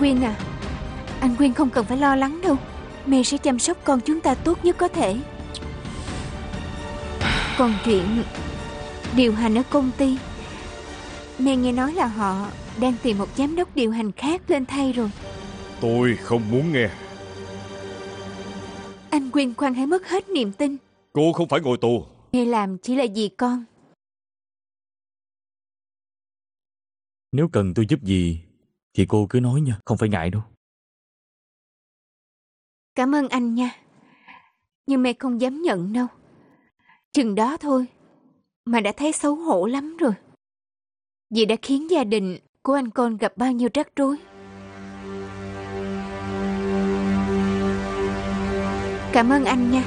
Quyên à, anh Quyên không cần phải lo lắng đâu. Mẹ sẽ chăm sóc con chúng ta tốt nhất có thể. Còn chuyện điều hành ở công ty, mẹ nghe nói là họ đang tìm một giám đốc điều hành khác lên thay rồi. Tôi không muốn nghe. Anh Quyên khoan hãy mất hết niềm tin. Cô không phải ngồi tù. Mẹ làm chỉ là vì con. Nếu cần tôi giúp gì thì cô cứ nói nha, không phải ngại đâu. Cảm ơn anh nha. Nhưng mẹ không dám nhận đâu. Chừng đó thôi mà đã thấy xấu hổ lắm rồi. Vì đã khiến gia đình của anh con gặp bao nhiêu rắc rối. Cảm ơn anh nha.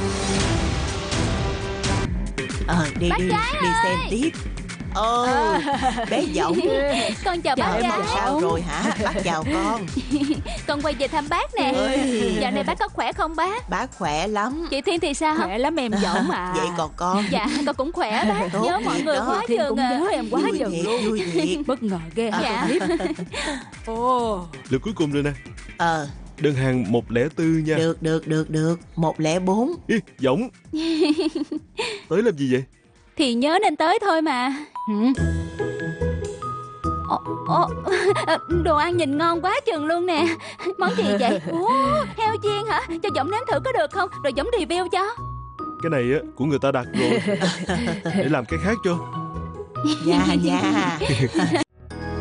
Đi Bác đi gái đi xem ơi! tiếp. Bé Giọng. Con chào bác Em gái. sao rồi hả? Bác chào con. Con quay về thăm bác nè. Dạo này bác có khỏe không bác? Bác khỏe lắm. Chị Thiên thì sao? Khỏe lắm em Giọng à. Vậy còn con? Dạ con cũng khỏe bác. Tốt Nhớ mọi thiệt người đó. quá Thiên chừng cũng à. nhớ em quá Vui chừng thiệt, luôn. vui thiệt. Bất ngờ ghê hả Dạ. con Clip? Ồ, Lượt cuối cùng rồi nè. Đơn hàng 104 nha. Được 104. Ý, Giọng. Tới làm gì vậy? Thì nhớ nên tới thôi mà. Đồ ăn nhìn ngon quá chừng luôn nè. Món gì vậy? Heo chiên hả? Cho Giọng nếm thử có được không? Rồi Giọng review cho. Cái này á của người ta đặt rồi. Để làm cái khác cho. Dạ